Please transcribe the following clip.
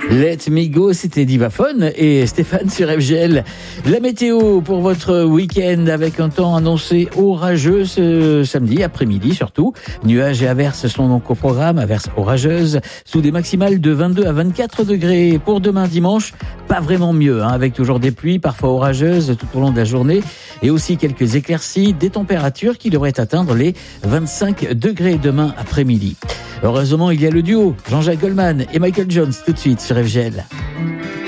Let Me Go, c'était Divaphone et Stéphane sur FGL. La météo pour votre week-end avec un temps annoncé orageux ce samedi après-midi surtout. Nuages et averses sont donc au programme, averses orageuses sous des maximales de 22 à 24 degrés. Pour demain dimanche, pas vraiment mieux, avec toujours des pluies parfois orageuses tout au long de la journée et aussi quelques éclaircies, des températures qui devraient atteindre les 25 degrés demain après-midi. Heureusement, il y a le duo Jean-Jacques Goldman et Michael Jones tout de suite sur FGL.